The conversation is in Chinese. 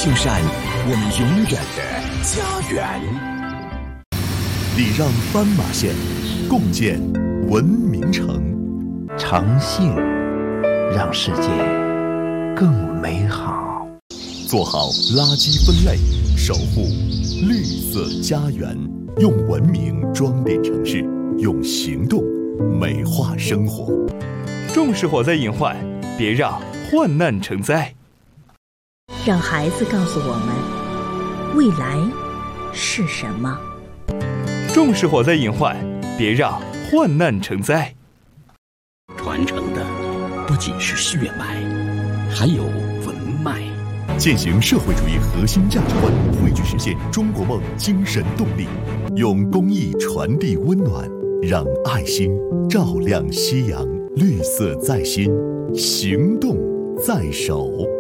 修缮我们永远的家园。 礼让斑马线，共建文明城。 诚信让世界更美好。 做好垃圾分类，守护绿色家园。用文明装点城市，用行动美化生活。 重视火灾隐患，别让患难成灾。 让孩子告诉我们，未来是什么？ 重视火灾隐患，别让患难成灾。 传承的不仅是血脉，还有文脉。 践行社会主义核心价值观，汇聚实现中国梦精神动力，用公益传递温暖，让爱心照亮夕阳。绿色在心，行动在手。